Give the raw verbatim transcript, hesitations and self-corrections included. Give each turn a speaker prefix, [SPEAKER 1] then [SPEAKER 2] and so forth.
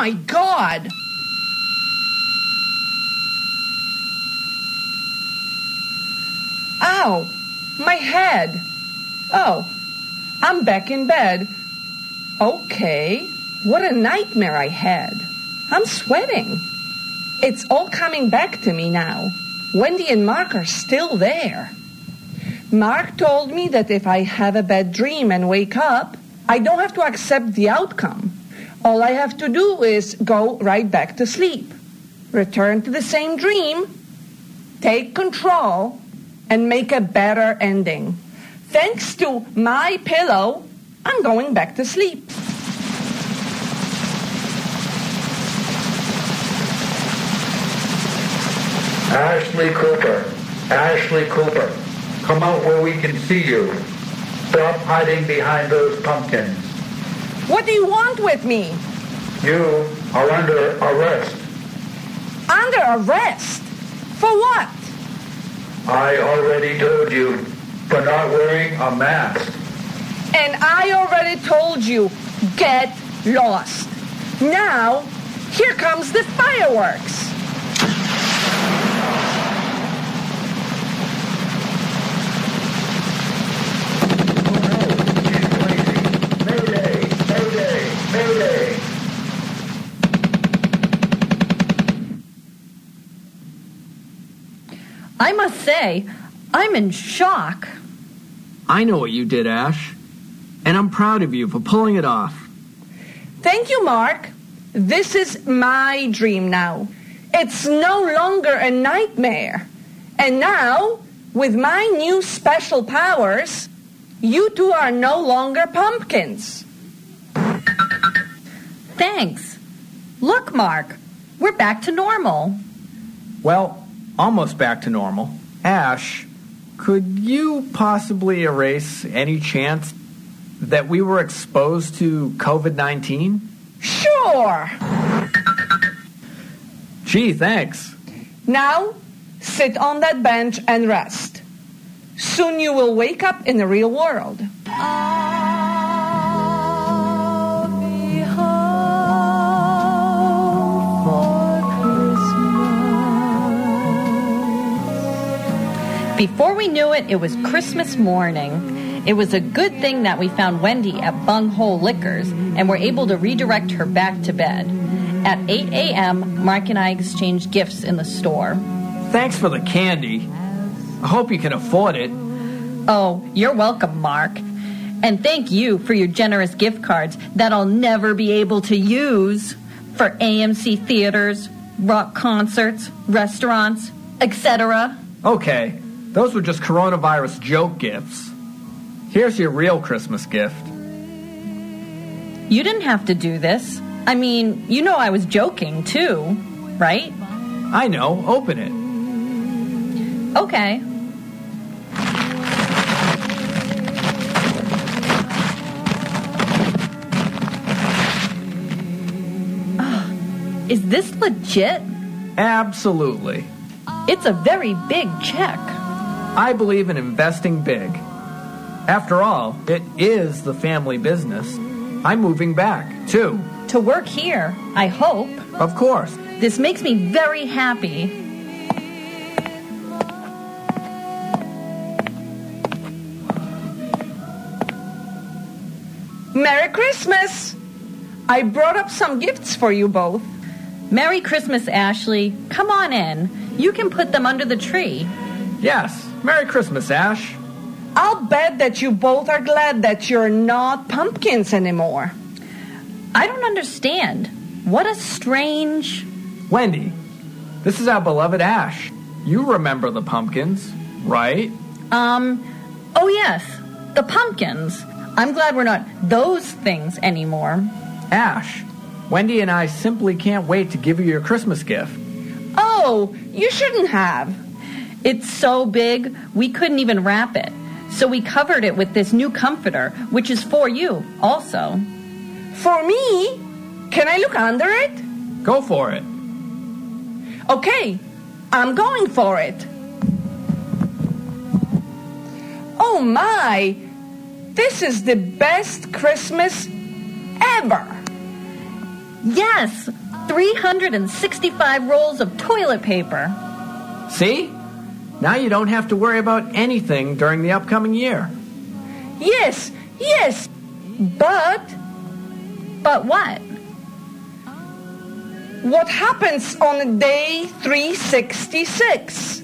[SPEAKER 1] my God! Ow! My head! Oh, I'm back in bed. Okay, what a nightmare I had. I'm sweating. It's all coming back to me now. Wendy and Mark are still there. Mark told me that if I have a bad dream and wake up, I don't have to accept the outcome. All I have to do is go right back to sleep, return to the same dream, take control, and make a better ending. Thanks to my pillow, I'm going back to sleep.
[SPEAKER 2] Ashley Cooper, Ashley Cooper, come out where we can see you. Stop hiding behind those pumpkins.
[SPEAKER 1] What do you want with me?
[SPEAKER 2] You are under arrest.
[SPEAKER 1] Under arrest? For what?
[SPEAKER 2] I already told you, for not wearing a mask.
[SPEAKER 1] And I already told you, get lost. Now, here comes the fireworks.
[SPEAKER 2] Mayday!
[SPEAKER 3] I must say, I'm in shock.
[SPEAKER 4] I know what you did, Ash. And I'm proud of you for pulling it off.
[SPEAKER 1] Thank you, Mark. This is my dream now. It's no longer a nightmare. And now, with my new special powers, you two are no longer pumpkins.
[SPEAKER 3] Thanks. Look, Mark, we're back to normal.
[SPEAKER 4] Well, almost back to normal. Ash, could you possibly erase any chance that we were exposed to covid nineteen?
[SPEAKER 1] Sure.
[SPEAKER 4] Gee, thanks.
[SPEAKER 1] Now, sit on that bench and rest. Soon you will wake up in the real world.
[SPEAKER 3] Before we knew it, it was Christmas morning. It was a good thing that we found Wendy at Bunghole Liquors and were able to redirect her back to bed. At eight a.m., Mark and I exchanged gifts in the store.
[SPEAKER 4] Thanks for the candy. I hope you can afford it.
[SPEAKER 3] Oh, you're welcome, Mark. And thank you for your generous gift cards that I'll never be able to use for A M C theaters, rock concerts, restaurants, et cetera.
[SPEAKER 4] Okay. Those were just coronavirus joke gifts. Here's your real Christmas gift.
[SPEAKER 3] You didn't have to do this. I mean, you know I was joking, too, right?
[SPEAKER 4] I know. Open it.
[SPEAKER 3] Okay. Uh, is this legit?
[SPEAKER 4] Absolutely.
[SPEAKER 3] It's a very big check.
[SPEAKER 4] I believe in investing big. After all, it is the family business. I'm moving back, too.
[SPEAKER 3] To work here, I hope.
[SPEAKER 4] Of course.
[SPEAKER 3] This makes me very happy.
[SPEAKER 1] Merry Christmas! I brought up some gifts for you both.
[SPEAKER 3] Merry Christmas, Ashley. Come on in. You can put them under the tree.
[SPEAKER 4] Yes. Merry Christmas, Ash.
[SPEAKER 1] I'll bet that you both are glad that you're not pumpkins anymore.
[SPEAKER 3] I don't understand. What a strange...
[SPEAKER 4] Wendy, this is our beloved Ash. You remember the pumpkins, right?
[SPEAKER 3] Um, oh yes, the pumpkins. I'm glad we're not those things anymore.
[SPEAKER 4] Ash, Wendy and I simply can't wait to give you your Christmas gift.
[SPEAKER 1] Oh, you shouldn't have.
[SPEAKER 3] It's so big, we couldn't even wrap it. So we covered it with this new comforter, which is for you also.
[SPEAKER 1] For me? Can I look under it?
[SPEAKER 4] Go for it.
[SPEAKER 1] Okay, I'm going for it. Oh my! This is the best Christmas ever!
[SPEAKER 3] Yes, three hundred sixty-five rolls of toilet paper.
[SPEAKER 4] See? Now you don't have to worry about anything during the upcoming year.
[SPEAKER 1] Yes, yes, but...
[SPEAKER 3] But what?
[SPEAKER 1] What happens on day three sixty-six?